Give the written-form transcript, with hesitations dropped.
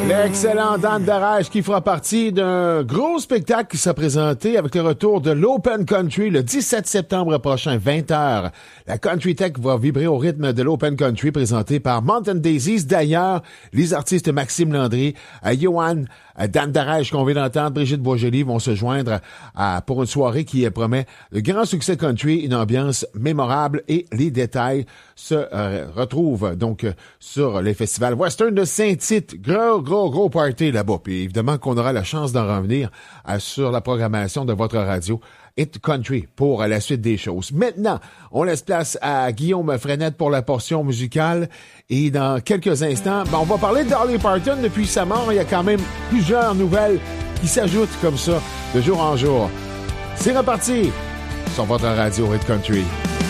L'excellent Dan Darèche qui fera partie d'un gros spectacle qui sera présenté avec le retour de l'Open Country le 17 septembre prochain, 20h. La Country Tech va vibrer au rythme de l'Open Country présenté par Mountain Daisies. D'ailleurs, les artistes Maxime Landry, Johan, Dan Darèche qu'on vient d'entendre, Brigitte Boisjoli vont se joindre pour une soirée qui promet de grands succès country, une ambiance mémorable et les détails se retrouvent donc sur les festivals Western de Saint-Tite. Gros party là-bas. Puis évidemment qu'on aura la chance d'en revenir sur la programmation de votre radio Hit Country pour la suite des choses. Maintenant, on laisse place à Guillaume Frenette pour la portion musicale. Et dans quelques instants, on va parler de Dolly Parton. Depuis sa mort, il y a quand même plusieurs nouvelles qui s'ajoutent comme ça de jour en jour. C'est reparti sur votre radio Hit Country.